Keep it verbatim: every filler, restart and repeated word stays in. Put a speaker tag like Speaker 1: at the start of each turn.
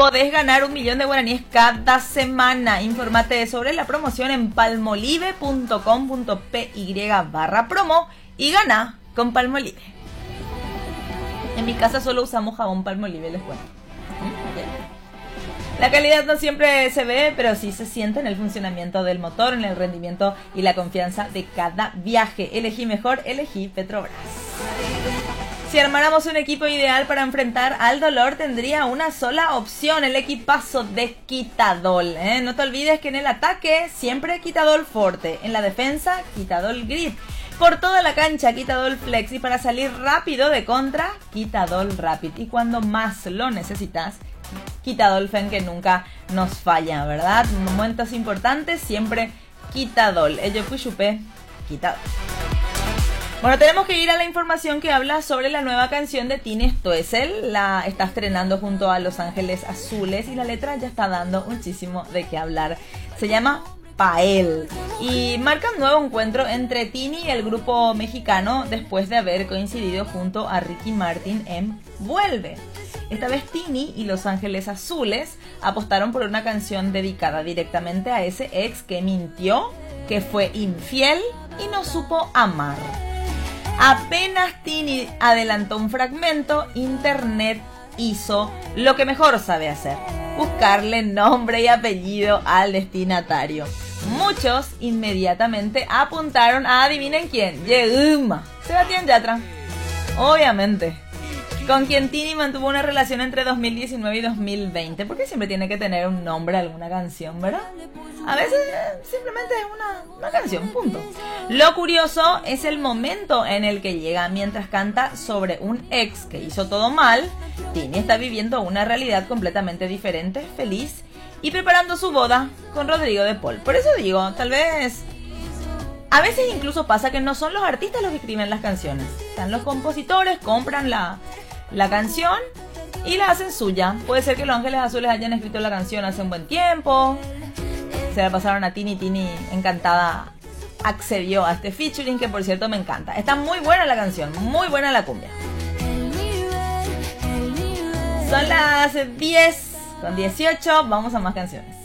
Speaker 1: podés ganar un millón de guaraníes cada semana. Infórmate sobre la promoción en palmolive punto com punto py barra promo y gana con Palmolive. En mi casa solo usamos jabón Palmolive, les cuento. La calidad no siempre se ve, pero sí se siente en el funcionamiento del motor, en el rendimiento y la confianza de cada viaje. Elegí mejor, elegí Petrobras. Si armáramos un equipo ideal para enfrentar al dolor, tendría una sola opción, el equipazo de Quitadol. ¿eh? No te olvides que en el ataque siempre Quitadol Forte, en la defensa Quitadol Grip. Por toda la cancha, Quitadol Flex, y para salir rápido de contra, Quitadol Rapid. Y cuando más lo necesitas, Quitadol Fen, que nunca nos falla, ¿verdad? Momentos importantes, siempre Quitadol. Ello fui chupé, Quitadol. Bueno, tenemos que ir a la información que habla sobre la nueva canción de Tini Stoessel. La está estrenando junto a Los Ángeles Azules y la letra ya está dando muchísimo de qué hablar. Se llama Pael y marca un nuevo encuentro entre Tini y el grupo mexicano después de haber coincidido junto a Ricky Martin en Vuelve. Esta vez Tini y Los Ángeles Azules apostaron por una canción dedicada directamente a ese ex que mintió, que fue infiel y no supo amar. Apenas Tini adelantó un fragmento, internet hizo lo que mejor sabe hacer: buscarle nombre y apellido al destinatario. Muchos inmediatamente apuntaron a, adivinen quién, Yehuma, Sebastián Yatra, obviamente, con quien Tini mantuvo una relación entre dos mil diecinueve y dos mil veinte. ¿Por qué siempre tiene que tener un nombre alguna canción, verdad? A veces eh, simplemente es una, una canción, punto. Lo curioso es el momento en el que llega. Mientras canta sobre un ex que hizo todo mal, Tini está viviendo una realidad completamente diferente, feliz y preparando su boda con Rodrigo de Paul. Por eso digo, tal vez... A veces incluso pasa que no son los artistas los que escriben las canciones. Están los compositores, compran la, la canción y la hacen suya. Puede ser que Los Ángeles Azules hayan escrito la canción hace un buen tiempo. Se la pasaron a Tini, Tini encantada accedió a este featuring, que por cierto me encanta. Está muy buena la canción, muy buena la cumbia. Son las diez con dieciocho, vamos a más canciones.